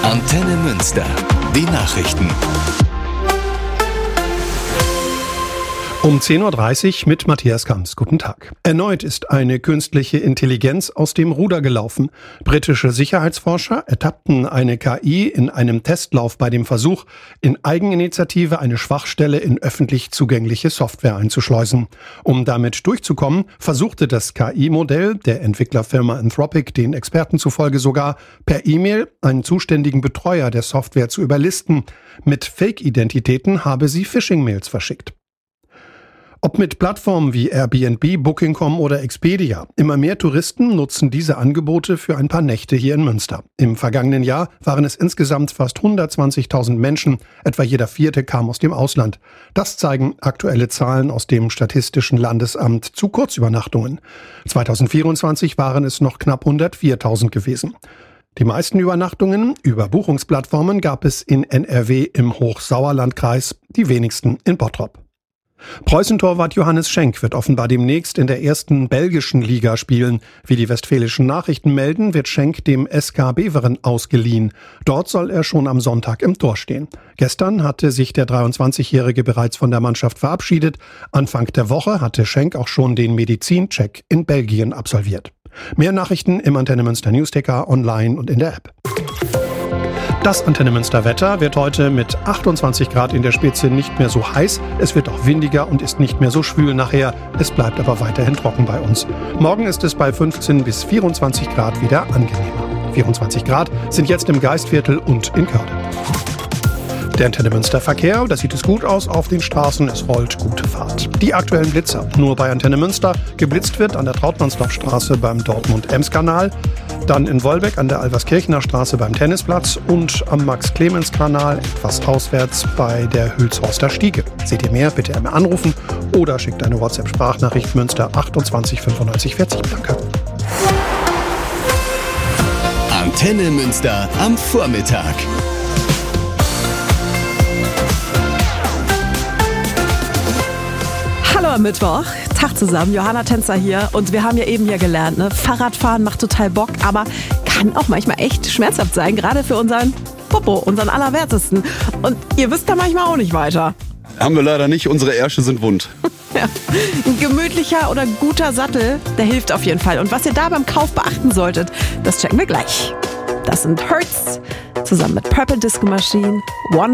Antenne Münster. Die Nachrichten. Um 10.30 Uhr mit Matthias Kamps. Guten Tag. Erneut ist eine künstliche Intelligenz aus dem Ruder gelaufen. Britische Sicherheitsforscher ertappten eine KI in einem Testlauf bei dem Versuch, in Eigeninitiative eine Schwachstelle in öffentlich zugängliche Software einzuschleusen. Um damit durchzukommen, versuchte das KI-Modell der Entwicklerfirma Anthropic den Experten zufolge sogar per E-Mail einen zuständigen Betreuer der Software zu überlisten. Mit Fake-Identitäten habe sie Phishing-Mails verschickt. Ob mit Plattformen wie Airbnb, Booking.com oder Expedia, immer mehr Touristen nutzen diese Angebote für ein paar Nächte hier in Münster. Im vergangenen Jahr waren es insgesamt fast 120.000 Menschen, etwa jeder vierte kam aus dem Ausland. Das zeigen aktuelle Zahlen aus dem Statistischen Landesamt zu Kurzübernachtungen. 2024 waren es noch knapp 104.000 gewesen. Die meisten Übernachtungen über Buchungsplattformen gab es in NRW im Hochsauerlandkreis, die wenigsten in Bottrop. Preußen-Torwart Johannes Schenk wird offenbar demnächst in der ersten belgischen Liga spielen. Wie die Westfälischen Nachrichten melden, wird Schenk dem SK Beveren ausgeliehen. Dort soll er schon am Sonntag im Tor stehen. Gestern hatte sich der 23-Jährige bereits von der Mannschaft verabschiedet. Anfang der Woche hatte Schenk auch schon den Medizincheck in Belgien absolviert. Mehr Nachrichten im Antenne Münster Newsticker, online und in der App. Das Antenne Münster Wetter wird heute mit 28 Grad in der Spitze nicht mehr so heiß. Es wird auch windiger und ist nicht mehr so schwül nachher. Es bleibt aber weiterhin trocken bei uns. Morgen ist es bei 15 bis 24 Grad wieder angenehmer. 24 Grad sind jetzt im Geistviertel und in Körde. Der Antenne Münster Verkehr, da sieht es gut aus auf den Straßen, es rollt gute Fahrt. Die aktuellen Blitzer, nur bei Antenne Münster. Geblitzt wird an der Trautmannsdorfstraße beim Dortmund-Ems-Kanal, dann in Wolbeck an der Alverskirchener Straße beim Tennisplatz und am Max-Clemens-Kanal etwas auswärts bei der Hülshorster Stiege. Seht ihr mehr, bitte einmal anrufen oder schickt eine WhatsApp-Sprachnachricht Münster 28 95 40. Danke. Antenne Münster am Vormittag. Hallo am Mittwoch, Tag zusammen, Johanna Tänzer hier und wir haben ja eben hier gelernt, ne? Fahrradfahren macht total Bock, aber kann auch manchmal echt schmerzhaft sein, gerade für unseren Popo, unseren Allerwertesten. Und ihr wisst da manchmal auch nicht weiter. Haben wir leider nicht, unsere Ärsche sind wund. Ja. Ein gemütlicher oder guter Sattel, der hilft auf jeden Fall. Und was ihr da beim Kauf beachten solltet, das checken wir gleich. Das sind Hertz, zusammen mit Purple Disco Machine, One